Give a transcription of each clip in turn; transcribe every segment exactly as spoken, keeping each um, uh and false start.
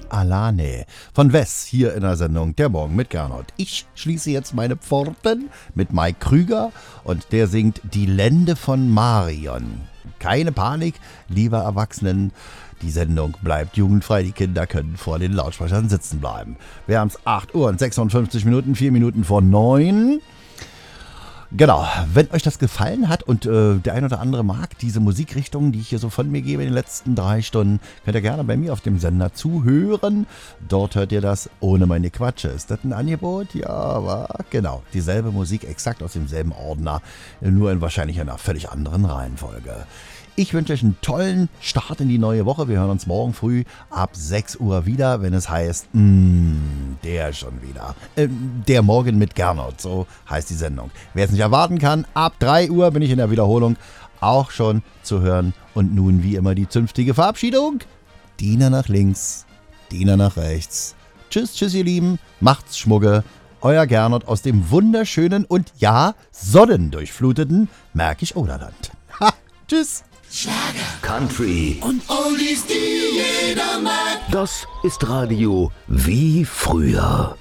Alane von Wes hier in der Sendung Der Morgen mit Gernot. Ich schließe jetzt meine Pforten mit Mike Krüger und der singt Die Lende von Marion. Keine Panik, liebe Erwachsenen, die Sendung bleibt jugendfrei, die Kinder können vor den Lautsprechern sitzen bleiben. Wir haben es acht Uhr und sechsundfünfzig Minuten, vier Minuten vor neun. Genau, wenn euch das gefallen hat und äh, der ein oder andere mag diese Musikrichtung, die ich hier so von mir gebe in den letzten drei Stunden, könnt ihr gerne bei mir auf dem Sender zuhören. Dort hört ihr das ohne meine Quatsche. Ist das ein Angebot? Ja, aber genau, dieselbe Musik exakt aus demselben Ordner, nur in wahrscheinlich einer völlig anderen Reihenfolge. Ich wünsche euch einen tollen Start in die neue Woche. Wir hören uns morgen früh ab sechs Uhr wieder, wenn es heißt, mh, der schon wieder. Äh, der Morgen mit Gernot, so heißt die Sendung. Wer es nicht erwarten kann, ab drei Uhr bin ich in der Wiederholung auch schon zu hören. Und nun wie immer die zünftige Verabschiedung. Diener nach links, Diener nach rechts. Tschüss, tschüss ihr Lieben, macht's Schmugge. Euer Gernot aus dem wunderschönen und ja, sonnendurchfluteten Märkisch-Oderland. Ha, tschüss. Schlager, Country und Oldies, die jeder mag. Das ist Radio wie früher.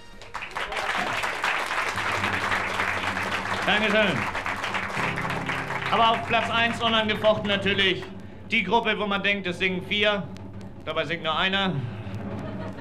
Dankeschön. Aber auf Platz eins unangefochten natürlich die Gruppe, wo man denkt, es singen vier. Dabei singt nur einer.